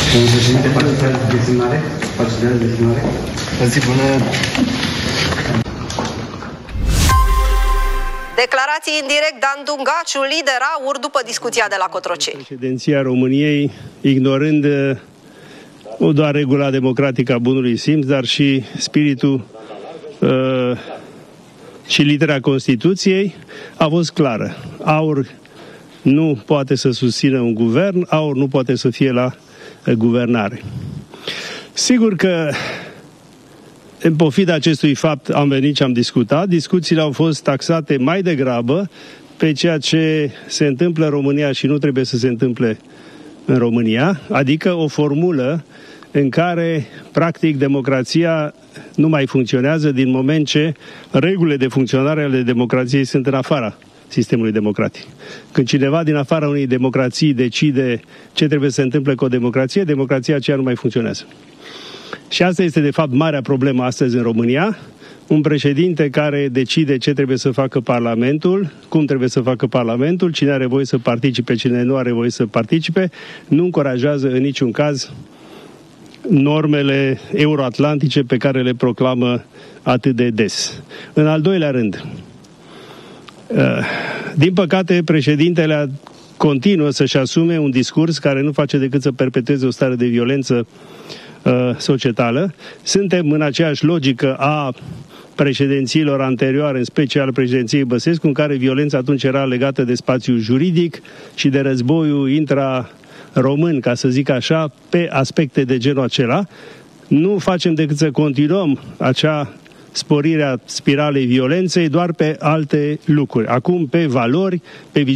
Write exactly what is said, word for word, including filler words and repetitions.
Domnul președinte, participează de semnare? Participează de semnare? Zi bună! Declarații indirect Dan Dungaciu, lider AUR, după discuția de la Cotroceni. Președinția României, ignorând nu doar regula democratică a bunului simț, dar și spiritul uh, și litera Constituției, a fost clară. AUR nu poate să susțină un guvern, AUR nu poate să fie la uh, guvernare. Sigur că în pofida acestui fapt am venit și am discutat. Discuțiile au fost taxate mai degrabă pe ceea ce se întâmplă în România și nu trebuie să se întâmple în România, adică o formulă în care, practic, democrația nu mai funcționează din moment ce regulile de funcționare ale democrației sunt în afara sistemului democratic. Când cineva din afara unei democrații decide ce trebuie să se întâmple cu o democrație, democrația aceea nu mai funcționează. Și asta este, de fapt, marea problemă astăzi în România. Un președinte care decide ce trebuie să facă Parlamentul, cum trebuie să facă Parlamentul, cine are voie să participe, cine nu are voie să participe, nu încurajează în niciun caz normele euroatlantice pe care le proclamă atât de des. În al doilea rând, din păcate, președintele continuă să-și asume un discurs care nu face decât să perpetueze o stare de violență societală. Suntem în aceeași logică a președințiilor anterioare, în special președinției Băsescu, în care violența atunci era legată de spațiul juridic și de războiul intra-român, ca să zic așa, pe aspecte de genul acela. Nu facem decât să continuăm acea sporire a spiralei violenței doar pe alte lucruri. Acum pe valori, pe